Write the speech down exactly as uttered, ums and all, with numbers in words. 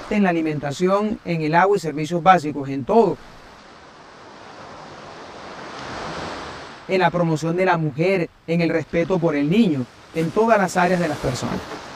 en la alimentación, en el agua y servicios básicos, en todo. En la promoción de la mujer, en el respeto por el niño, en todas las áreas de las personas.